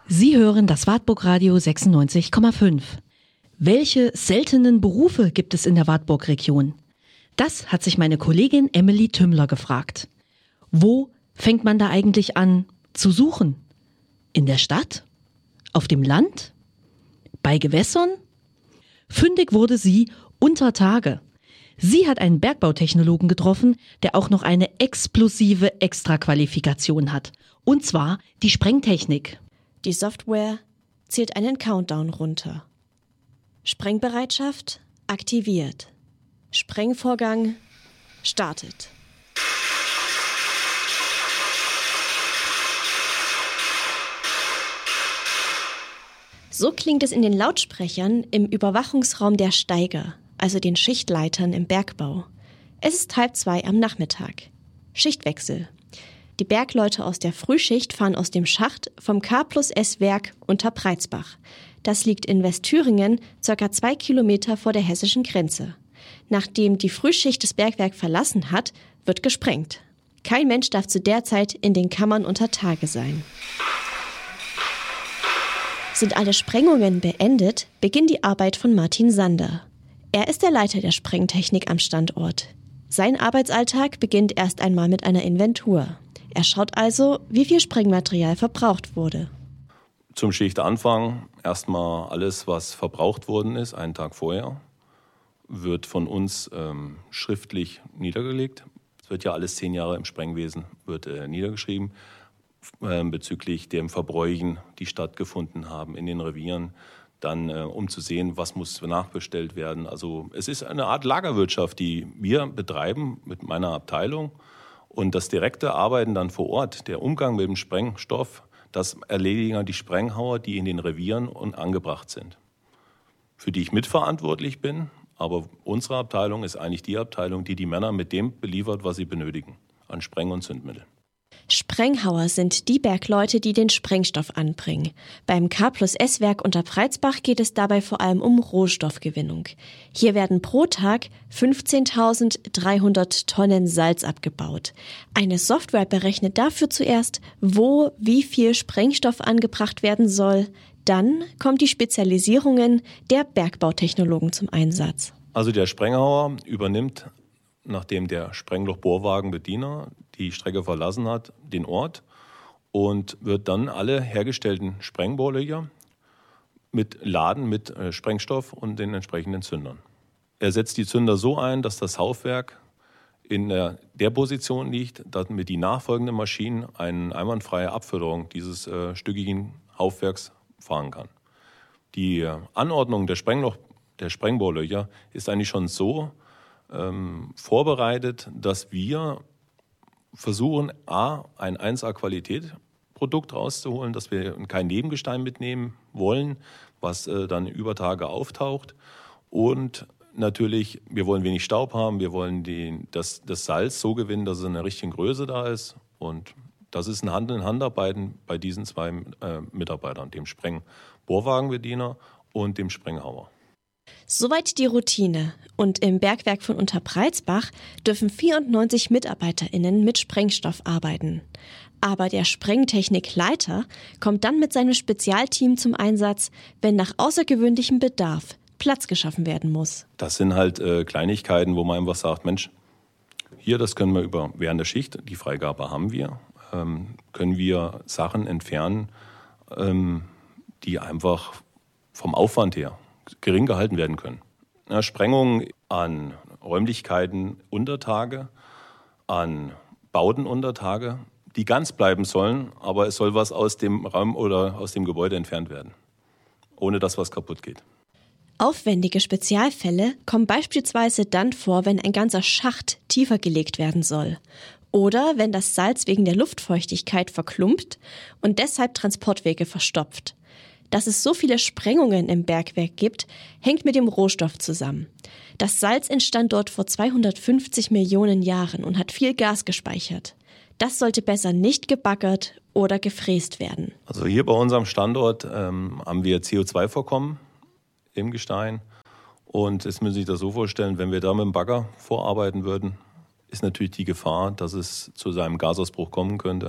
Sie hören das Wartburg-Radio 96,5. Welche seltenen Berufe gibt es in der Wartburg-Region? Das hat sich meine Kollegin Emily Tümmler gefragt. Wo fängt man da eigentlich an zu suchen? In der Stadt? Auf dem Land? Bei Gewässern? Fündig wurde sie unter Tage. Sie hat einen Bergbautechnologen getroffen, der auch noch eine explosive Extraqualifikation hat. Und zwar die Sprengtechnik. Die Software zählt einen Countdown runter. Sprengbereitschaft aktiviert. Sprengvorgang startet. So klingt es in den Lautsprechern im Überwachungsraum der Steiger, also den Schichtleitern im Bergbau. Es ist 1:30 am Nachmittag. Schichtwechsel. Die Bergleute aus der Frühschicht fahren aus dem Schacht vom K+S-Werk unter Preizbach. Das liegt in Westthüringen, ca. 2 Kilometer vor der hessischen Grenze. Nachdem die Frühschicht das Bergwerk verlassen hat, wird gesprengt. Kein Mensch darf zu der Zeit in den Kammern unter Tage sein. Sind alle Sprengungen beendet, beginnt die Arbeit von Martin Sander. Er ist der Leiter der Sprengtechnik am Standort. Sein Arbeitsalltag beginnt erst einmal mit einer Inventur. Er schaut also, wie viel Sprengmaterial verbraucht wurde. Zum Schichtanfang erstmal alles, was verbraucht worden ist, einen Tag vorher, wird von uns schriftlich niedergelegt. Es wird ja alles 10 Jahre im Sprengwesen niedergeschrieben, bezüglich dem Verbräuchen, die stattgefunden haben in den Revieren. Dann, um zu sehen, was muss nachbestellt werden. Also es ist eine Art Lagerwirtschaft, die wir betreiben mit meiner Abteilung. Und das direkte Arbeiten dann vor Ort, der Umgang mit dem Sprengstoff, das erledigen die Sprenghauer, die in den Revieren angebracht sind. Für die ich mitverantwortlich bin, aber unsere Abteilung ist eigentlich die Abteilung, die die Männer mit dem beliefert, was sie benötigen, an Spreng- und Zündmittel. Sprenghauer sind die Bergleute, die den Sprengstoff anbringen. Beim K+S-Werk unter Preizbach geht es dabei vor allem um Rohstoffgewinnung. Hier werden pro Tag 15.300 Tonnen Salz abgebaut. Eine Software berechnet dafür zuerst, wo wie viel Sprengstoff angebracht werden soll. Dann kommen die Spezialisierungen der Bergbautechnologen zum Einsatz. Also der Sprenghauer übernimmt, nachdem der Sprenglochbohrwagenbediener die Strecke verlassen hat, den Ort und wird dann alle hergestellten Sprengbohrlöcher mit Laden mit Sprengstoff und den entsprechenden Zündern. Er setzt die Zünder so ein, dass das Haufwerk in der Position liegt, damit die nachfolgenden Maschinen eine einwandfreie Abförderung dieses stückigen Haufwerks fahren kann. Die Anordnung der Sprengbohrlöcher ist eigentlich schon so vorbereitet, dass wir versuchen, ein 1A-Qualität-Produkt rauszuholen, dass wir kein Nebengestein mitnehmen wollen, was dann über Tage auftaucht. Und natürlich, wir wollen wenig Staub haben, wir wollen das Salz so gewinnen, dass es in der richtigen Größe da ist. Und das ist ein Hand-in-Hand-Arbeiten bei diesen 2 Mitarbeitern, dem Sprengbohrwagenbediener und dem Sprenghauer. Soweit die Routine. Und im Bergwerk von Unterpreizbach dürfen 94 MitarbeiterInnen mit Sprengstoff arbeiten. Aber der Sprengtechnikleiter kommt dann mit seinem Spezialteam zum Einsatz, wenn nach außergewöhnlichem Bedarf Platz geschaffen werden muss. Das sind halt Kleinigkeiten, wo man einfach sagt, Mensch, hier, das können wir während der Schicht, die Freigabe haben wir, können wir Sachen entfernen, die einfach vom Aufwand her gering gehalten werden können. Sprengungen an Räumlichkeiten unter Tage, an Bauten unter Tage, die ganz bleiben sollen, aber es soll was aus dem Raum oder aus dem Gebäude entfernt werden, ohne dass was kaputt geht. Aufwendige Spezialfälle kommen beispielsweise dann vor, wenn ein ganzer Schacht tiefer gelegt werden soll. Oder wenn das Salz wegen der Luftfeuchtigkeit verklumpt und deshalb Transportwege verstopft. Dass es so viele Sprengungen im Bergwerk gibt, hängt mit dem Rohstoff zusammen. Das Salz entstand dort vor 250 Millionen Jahren und hat viel Gas gespeichert. Das sollte besser nicht gebaggert oder gefräst werden. Also hier bei unserem Standort haben wir CO2-Vorkommen im Gestein. Und jetzt müssen Sie sich das so vorstellen, wenn wir da mit dem Bagger vorarbeiten würden, ist natürlich die Gefahr, dass es zu seinem Gasausbruch kommen könnte.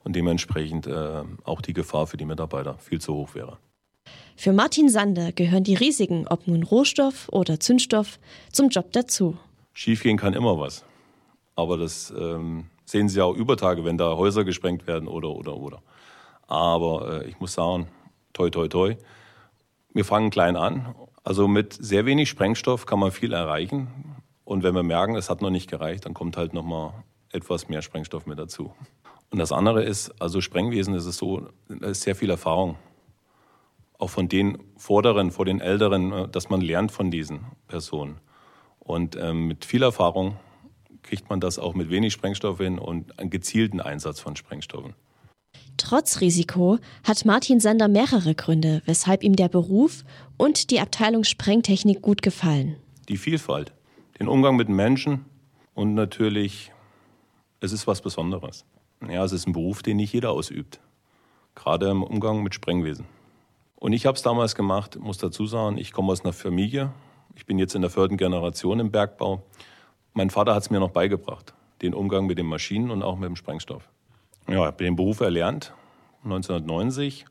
und dementsprechend auch die Gefahr für die Mitarbeiter viel zu hoch wäre. Für Martin Sander gehören die Risiken, ob nun Rohstoff oder Zündstoff, zum Job dazu. Schiefgehen kann immer was, aber das sehen Sie auch über Tage, wenn da Häuser gesprengt werden oder. Aber ich muss sagen, toi, toi, toi, wir fangen klein an. Also mit sehr wenig Sprengstoff kann man viel erreichen. Und wenn wir merken, es hat noch nicht gereicht, dann kommt halt nochmal etwas mehr Sprengstoff mit dazu. Und das andere ist, also Sprengwesen ist es so, da ist sehr viel Erfahrung. Auch von den Vorderen, vor den Älteren, dass man lernt von diesen Personen. Und mit viel Erfahrung kriegt man das auch mit wenig Sprengstoff hin und einen gezielten Einsatz von Sprengstoffen. Trotz Risiko hat Martin Sander mehrere Gründe, weshalb ihm der Beruf und die Abteilung Sprengtechnik gut gefallen. Die Vielfalt, den Umgang mit Menschen und natürlich, es ist was Besonderes. Ja, es ist ein Beruf, den nicht jeder ausübt, gerade im Umgang mit Sprengwesen. Und ich habe es damals gemacht, muss dazu sagen, ich komme aus einer Familie, ich bin jetzt in der 4. Generation im Bergbau. Mein Vater hat es mir noch beigebracht, den Umgang mit den Maschinen und auch mit dem Sprengstoff. Ja, ich habe den Beruf erlernt, 1990.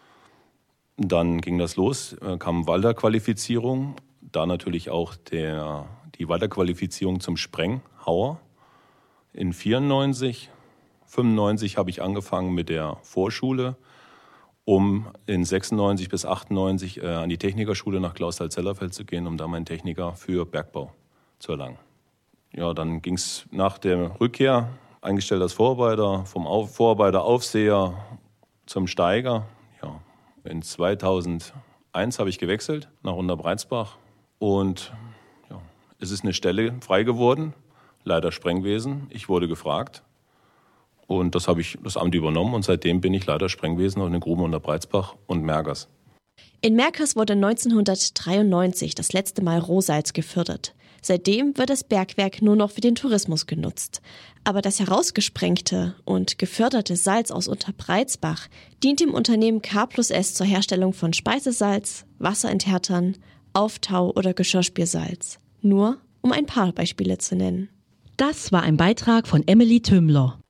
Dann ging das los, kam Weiterqualifizierung, da natürlich auch die Weiterqualifizierung zum Sprenghauer in 94. 95 habe ich angefangen mit der Vorschule, um in 96 bis 98 an die Technikerschule nach Clausthal-Zellerfeld zu gehen, um da meinen Techniker für Bergbau zu erlangen. Ja, dann ging es nach der Rückkehr, eingestellt als Vorarbeiter, vom Vorarbeiter Aufseher zum Steiger. Ja, in 2001 habe ich gewechselt nach Unterbreizbach und ja, es ist eine Stelle frei geworden, Leiter Sprengwesen. Ich wurde gefragt und das habe ich das Amt übernommen und seitdem bin ich Leiter Sprengwesen auf den Gruben Unterbreizbach und Mergers. In Mergers wurde 1993 das letzte Mal Rohsalz gefördert. Seitdem wird das Bergwerk nur noch für den Tourismus genutzt. Aber das herausgesprengte und geförderte Salz aus Unterbreizbach dient dem Unternehmen K+S zur Herstellung von Speisesalz, Wasserenthärtern, Auftau- oder Geschirrspülsalz. Nur um ein paar Beispiele zu nennen. Das war ein Beitrag von Emily Tümmler.